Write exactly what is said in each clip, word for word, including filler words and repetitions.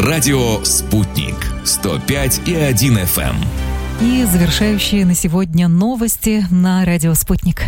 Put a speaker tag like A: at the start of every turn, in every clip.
A: Радио «Спутник» сто пять и один эф эм.
B: И завершающие на сегодня новости на радио «Спутник».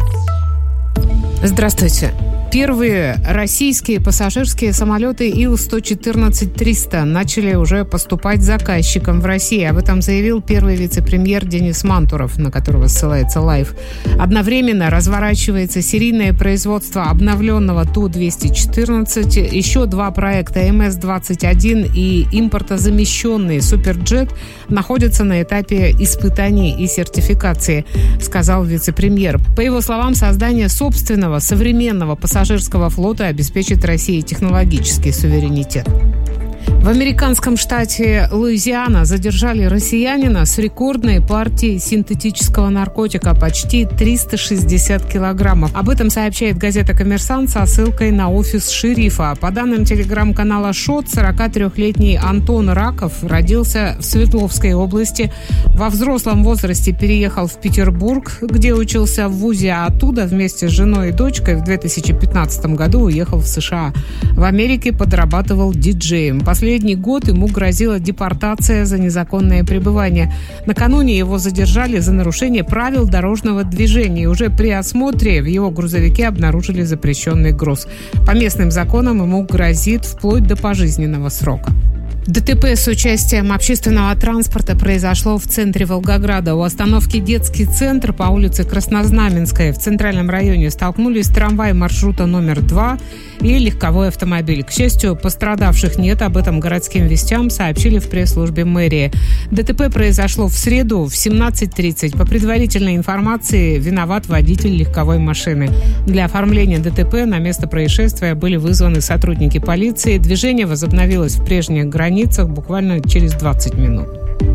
C: Здравствуйте. Первые российские пассажирские самолеты Ил сто четырнадцать триста начали уже поступать заказчикам в России. Об этом заявил первый вице-премьер Денис Мантуров, на которого ссылается Лайф. Одновременно разворачивается серийное производство обновленного Ту двести четырнадцать. Еще два проекта Эм Эс двадцать один и импортозамещенный Суперджет находятся на этапе испытаний и сертификации, сказал вице-премьер. По его словам, создание собственного современного пассажирского пассажирского флота обеспечит России технологический суверенитет. В американском штате Луизиана задержали россиянина с рекордной партией синтетического наркотика, почти триста шестьдесят килограммов. Об этом сообщает газета «Коммерсант» со ссылкой на офис шерифа. По данным телеграм-канала «Шот», сорокатрёхлетний Антон Раков родился в Свердловской области. Во взрослом возрасте переехал в Петербург, где учился в вузе, а оттуда вместе с женой и дочкой в две тысячи пятнадцатом году уехал в США. В Америке подрабатывал диджеем. Последний год ему грозила депортация за незаконное пребывание. Накануне его задержали за нарушение правил дорожного движения. И уже при осмотре в его грузовике обнаружили запрещенный груз. По местным законам ему грозит вплоть до пожизненного срока. ДТП с участием общественного транспорта произошло в центре Волгограда. У остановки «Детский центр» по улице Краснознаменская в центральном районе столкнулись трамвай маршрута номер два и легковой автомобиль. К счастью, пострадавших нет. Об этом городским вестям сообщили в пресс-службе мэрии. ДТП произошло в среду в семнадцать тридцать. По предварительной информации, виноват водитель легковой машины. Для оформления ДТП на место происшествия были вызваны сотрудники полиции. Движение возобновилось в прежних границах буквально через двадцать минут.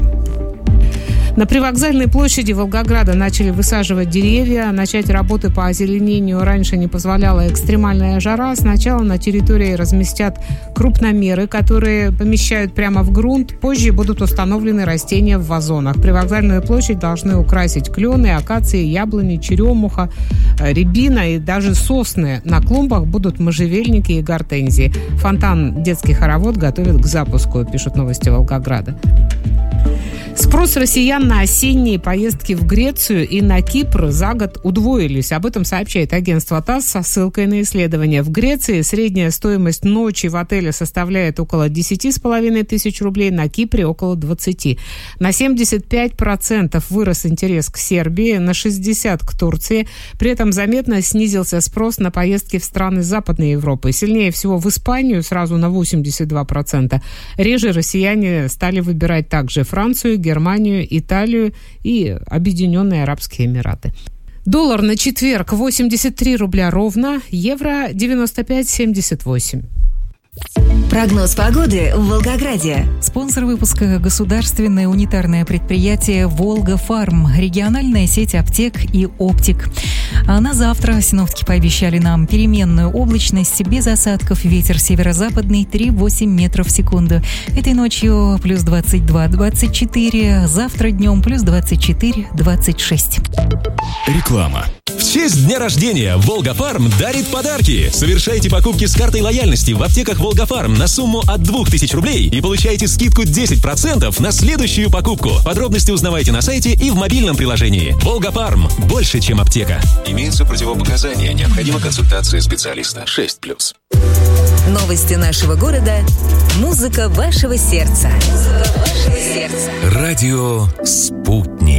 C: На привокзальной площади Волгограда начали высаживать деревья. Начать работы по озеленению раньше не позволяла экстремальная жара. Сначала на территории разместят крупномеры, которые помещают прямо в грунт. Позже будут установлены растения в вазонах. Привокзальную площадь должны украсить клены, акации, яблони, черемуха, рябина и даже сосны. На клумбах будут можжевельники и гортензии. Фонтан «Детский хоровод» готовят к запуску, пишут новости Волгограда. Спрос россиян на осенние поездки в Грецию и на Кипр за год удвоились. Об этом сообщает агентство ТАСС со ссылкой на исследование. В Греции средняя стоимость ночи в отеле составляет около десять с половиной тысяч рублей, на Кипре около двадцать. На семьдесят пять процентов вырос интерес к Сербии, на шестьдесят процентов к Турции. При этом заметно снизился спрос на поездки в страны Западной Европы. Сильнее всего в Испанию, сразу на восемьдесят два процента. Реже россияне стали выбирать также Францию, Германию, Италию и Объединенные Арабские Эмираты. Доллар на четверг восемьдесят три рубля ровно, евро девяносто пять семьдесят восемь.
D: Прогноз погоды в Волгограде.
B: Спонсор выпуска — государственное унитарное предприятие «Волга-Фарм», региональная сеть аптек и оптик. А на завтра синоптики пообещали нам переменную облачность, без осадков, ветер северо-западный три-восемь метров в секунду. Этой ночью плюс двадцать два - двадцать четыре, завтра днем плюс двадцать четыре - двадцать шесть.
A: Реклама. В честь дня рождения «Волга-Фарм» дарит подарки. Совершайте покупки с картой лояльности в аптеках «Волга-Фарм» на сумму от двух тысяч рублей и получайте скидку десять процентов на следующую покупку. Подробности узнавайте на сайте и в мобильном приложении. «Волга-Фарм» – больше, чем аптека. Имеются противопоказания. Необходима консультация специалиста. шесть плюс.
D: Новости нашего города. Музыка вашего сердца. Музыка вашего сердца.
A: Радио «Спутник».